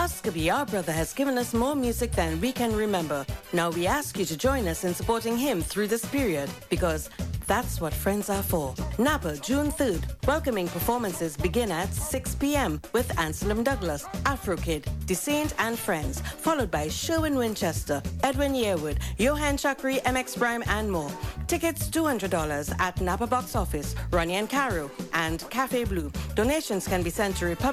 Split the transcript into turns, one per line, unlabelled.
Muscovy, our brother, has given us more music than we can remember. Now we ask you to join us in supporting him through this period, because that's what friends are for. Napa, June 3rd. Welcoming performances begin at 6 p.m. with Anselm Douglas, Afro Kid, Descent and Friends, followed by Sherwin Winchester, Edwin Yearwood, Johan Chakri, MX Prime, and more. Tickets $200 at Napa Box Office, Ronnie and Caro, and Cafe Blue. Donations can be sent to Republic